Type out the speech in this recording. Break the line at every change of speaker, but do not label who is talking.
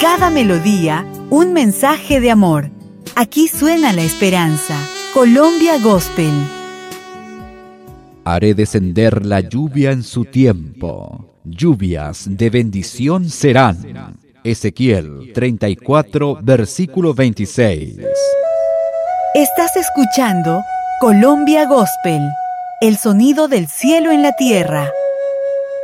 cada melodía, un mensaje de amor. Aquí suena la esperanza. Colombia Gospel.
Haré descender la lluvia en su tiempo. Lluvias de bendición serán. Ezequiel 34, versículo 26.
Estás escuchando Colombia Gospel, el sonido del cielo en la tierra.